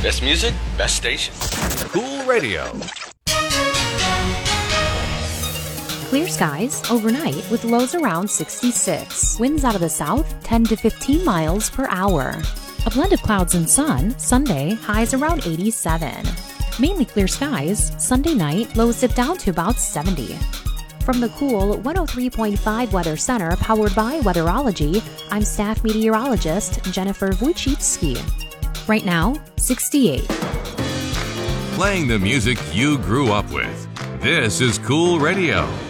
Best music, best station. Cool Radio. Clear skies overnight with lows around 66. Winds out of the south 10 to 15 miles per hour. A blend of clouds and sun. Sunday, highs around 87. Mainly clear skies. Sunday night, lows dip down to about 70. From the Cool 103.5 Weather Center, powered by Weatherology, I'm staff meteorologist Jennifer Wojcicki. Right now, 68. Playing the music you grew up with. This is Cool Radio.